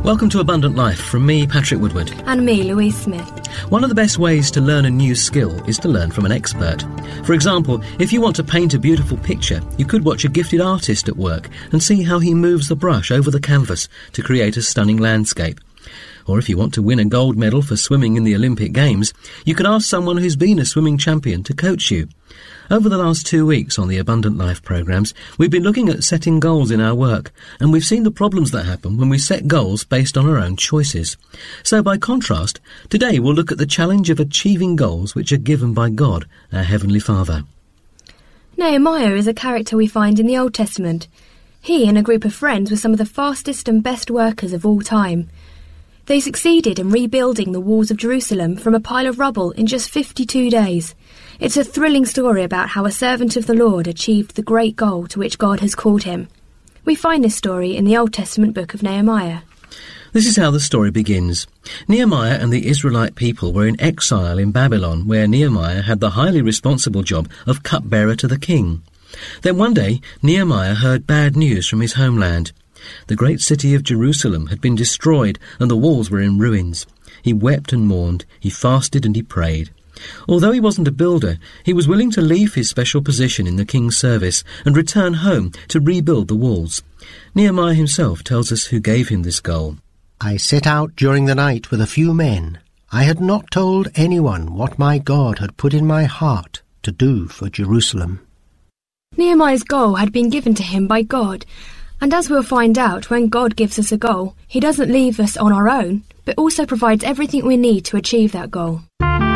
Welcome to Abundant Life from me, Patrick Woodward. And me, Louise Smith. One of the best ways to learn a new skill is to learn from an expert. For example, if you want to paint a beautiful picture, you could watch a gifted artist at work and see how he moves the brush over the canvas to create a stunning landscape. Or if you want to win a gold medal for swimming in the Olympic Games, you could ask someone who's been a swimming champion to coach you. Over the last 2 weeks on the Abundant Life programmes, we've been looking at setting goals in our work, and we've seen the problems that happen when we set goals based on our own choices. So by contrast, today we'll look at the challenge of achieving goals which are given by God, our Heavenly Father. Nehemiah is a character we find in the Old Testament. He and a group of friends were some of the fastest and best workers of all time. They succeeded in rebuilding the walls of Jerusalem from a pile of rubble in just 52 days. It's a thrilling story about how a servant of the Lord achieved the great goal to which God has called him. We find this story in the Old Testament book of Nehemiah. This is how the story begins. Nehemiah and the Israelite people were in exile in Babylon, where Nehemiah had the highly responsible job of cupbearer to the king. Then one day, Nehemiah heard bad news from his homeland. The great city of Jerusalem had been destroyed and the walls were in ruins. He wept and mourned, he fasted and he prayed. Although he wasn't a builder, he was willing to leave his special position in the king's service and return home to rebuild the walls. Nehemiah himself tells us who gave him this goal. I set out during the night with a few men. I had not told anyone what my God had put in my heart to do for Jerusalem. Nehemiah's goal had been given to him by God. And as we'll find out, when God gives us a goal, he doesn't leave us on our own, but also provides everything we need to achieve that goal.